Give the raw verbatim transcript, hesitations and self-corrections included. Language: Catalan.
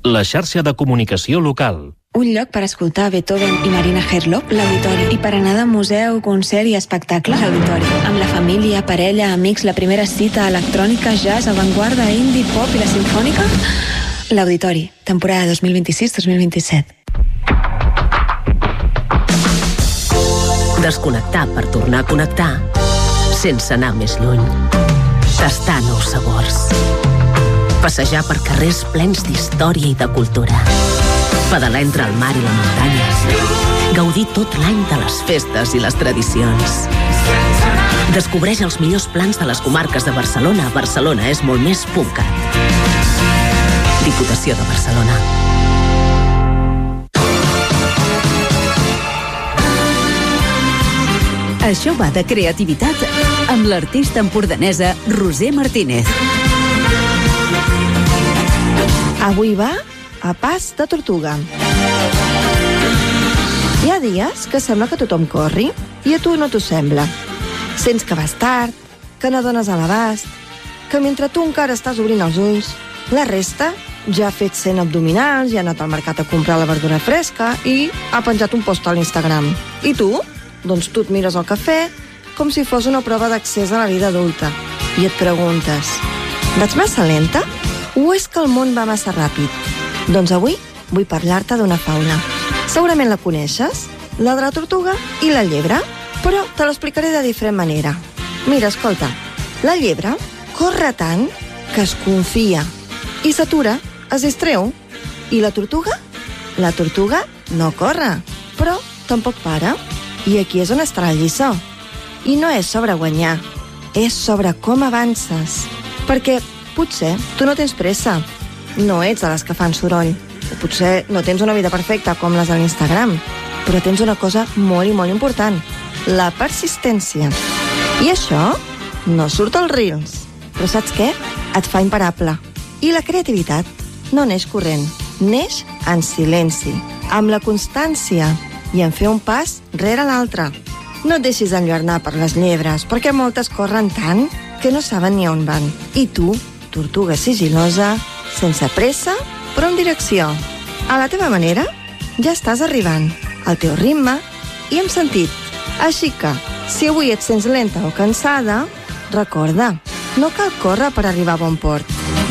la xarxa de comunicació local. Un lloc per escoltar Beethoven i Marina Herlop, l'Auditori. I per anar de museu, concert i espectacle, l'Auditori. Amb la família, parella, amics, la primera cita, electrònica, jazz, avantguarda, indie, pop i la simfònica, l'Auditori. Temporada dos mil vint-i-sis dos mil vint-i-set. Desconnectar per tornar a connectar sense anar més lluny. Tastar nous sabors. Passejar per carrers plens d'història i de cultura. Pedalar entre el mar i la muntanya. Gaudir tot l'any de les festes i les tradicions. Descobreix els millors plans de les comarques de Barcelona. Barcelona és molt més .cat. Diputació de Barcelona. Això va de creativitat amb l'artista empordanesa Roser Martínez. Avui va a pas de tortuga. Hi ha dies que sembla que tothom corri i a tu no t'ho sembla. Sents que vas tard, que no dones a l'abast, que mentre tu encara estàs obrint els ulls, la resta ja ha fet cent abdominals, ja ha anat al mercat a comprar la verdura fresca i ha penjat un post a l'Instagram. I tu? Doncs tu et mires al cafè com si fos una prova d'accés a la vida adulta i et preguntes: vaig massa lenta o és que el món va massa ràpid? Doncs avui vull parlar-te d'una fauna. Segurament la coneixes, la de la tortuga i la llebre, però te l'explicaré de diferent manera. Mira, escolta, la llebre corre tant que es confia i s'atura, es distreu. I la tortuga? La tortuga no corre, però tampoc para. I aquí és on està la lliçó. I no és sobre guanyar, és sobre com avances. Perquè potser tu no tens pressa, no ets de les que fan soroll, o potser no tens una vida perfecta com les de l'Instagram, però tens una cosa molt i molt important, la persistència. I això no surt als Reels, però saps què? Et fa imparable. I la creativitat no neix corrent, neix en silenci, amb la constància i en fer un pas rere l'altre. No et deixis enlluernar per les llebres, perquè moltes corren tant que no saben ni on van. I tu, tortuga sigil·losa, sense pressa, però en direcció. A la teva manera, ja estàs arribant, al teu ritme i amb sentit. Així que, si avui et sents lenta o cansada, recorda, no cal córrer per arribar a bon port.